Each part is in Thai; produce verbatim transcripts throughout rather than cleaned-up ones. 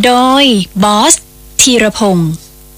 โดยบอสธีรพงศ์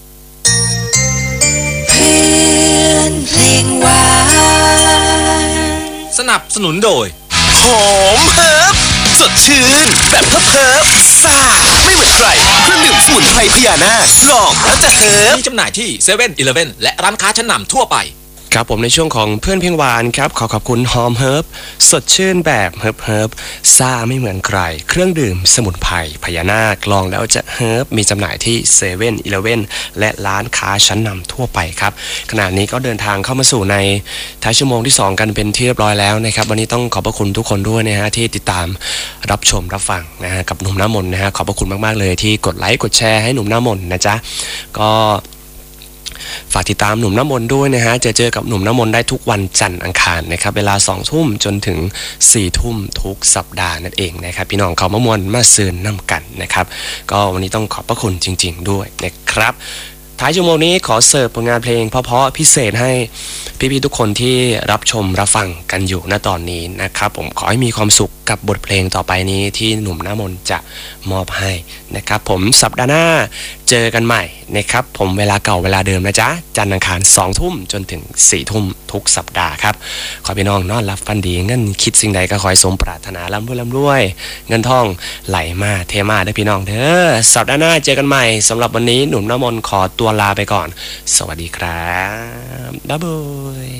เพื่อนเพลงหวานสนับสนุนโดยหอมเฮิร์บสดชื่นแบบเฮิร์บเฮิร์บซ่าไม่เหมือนใครเครื่องดื่มสมุนไพรพญานาคลองแล้วจะเฮิร์บมีจำหน่ายที่เซเว่นอีเลฟเว่นและร้านค้าชั้นนำทั่วไปครับผมในช่วงของเพื่อนเพียงหวานครับขอขอบคุณหอมเฮิร์บสดชื่นแบบเฮิร์บเฮิร์บซ่าไม่เหมือนใครเครื่องดื่มสมุนไพรพญานาคลองแล้วจะเฮิร์บมีจำหน่ายที่เซเว่นอีเลฟเว่นและร้านค้าชั้นนำทั่วไปครับขณะนี้ก็เดินทางเข้ามาสู่ในท้ายชั่วโมงที่สองกันเป็นที่เรียบร้อยแล้วนะครับวันนี้ต้องขอบพระคุณทุกคนด้วยนะฮะที่ติดตามรับชมรับฟังนะฮะกับหนุ่มหน้ามนต์นะฮะขอบพระคุณมากๆเลยที่กดไลค์กดแชร์ให้หนุ่มหน้ามนต์นะจ๊ะก็ฝากติดตามหนุ่มน้ำมนต์ด้วยนะฮะจะเจอกับหนุ่มน้ำมนต์ได้ทุกวันจันทร์อังคารนะครับเวลาสองทุ่มจนถึงสี่ทุ่มทุกสัปดาห์นั่นเองนะครับพี่น้องเขามามวลมาซืนน้ำกันนะครับก็วันนี้ต้องขอบพระคุณจริงๆด้วยนะครับท้ายชั่วโมงนี้ขอเสิร์ฟผลงานเพลงเพราะๆพิเศษให้พี่ๆทุกคนที่รับชมรับฟังกันอยู่ณตอนนี้นะครับผมขอให้มีความสุขกับบทเพลงต่อไปนี้ที่หนุ่มน้ำมนต์จะมอบให้นะครับผมสัปดาห์หน้าเจอกันใหม่นะครับผมเวลาเก่าเวลาเดิมนะจ๊ะจันทร์อังคารสองทุ่มจนถึงสี่ทุ่มทุกสัปดาห์ครับขอพี่น้องนอนรับฝันดีเงินคิดสิ่งใดก็ขอให้สมปรารถนาร่ำรวยร่ำรวยเงินทองไหลมาเทมาได้พี่น้องเด้อสัปดาห์หน้าเจอกันใหม่สำหรับวันนี้หนุ่มน้ำมนต์ขอตัวลาไปก่อนสวัสดีครับบ๊ายบาย